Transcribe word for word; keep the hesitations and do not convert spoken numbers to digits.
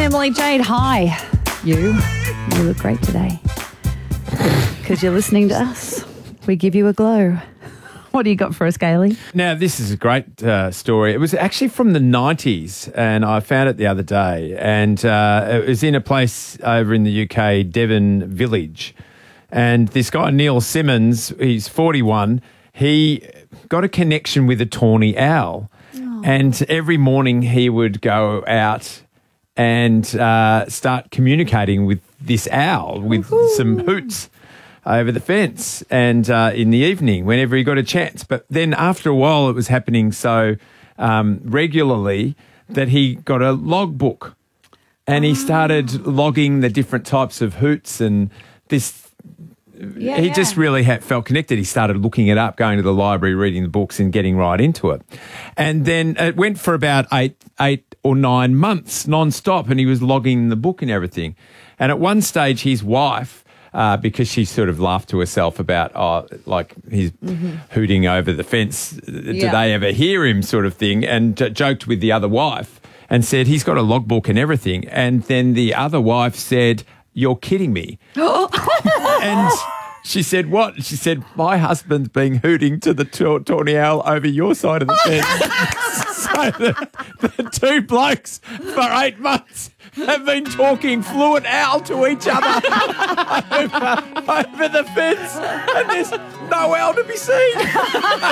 Emily Jade. Hi. You. You look great today. Because you're listening to us. We give you a glow. What do you got for us, Gailey? Now, this is a great uh, story. It was actually from the nineties, and I found it the other day. And uh, it was in a place over in the U K, Devon Village. And this guy, Neil Simmons, he's forty-one, he got a connection with a tawny owl. Oh. And every morning he would go out and uh, start communicating with this owl with Ooh. some hoots over the fence and uh, in the evening whenever he got a chance. But then after a while it was happening so um, regularly that he got a logbook and he started logging the different types of hoots and this... Yeah, he yeah. just really had, felt connected. He started looking it up, going to the library, reading the books and getting right into it. And then it went for about eight, eight or nine months non-stop and he was logging the book and everything. And at one stage his wife... Uh, because she sort of laughed to herself about, oh, like he's mm-hmm. hooting over the fence. Do yeah. they ever hear him sort of thing? And j- joked with the other wife and said, he's got a logbook and everything. And then the other wife said, you're kidding me. And she said, what? She said, my husband's been hooting to the ta- tawny owl over your side of the fence. So the, the two blokes for eight months have been talking fluent owl to each other over, over the fence, and there's no owl to be seen.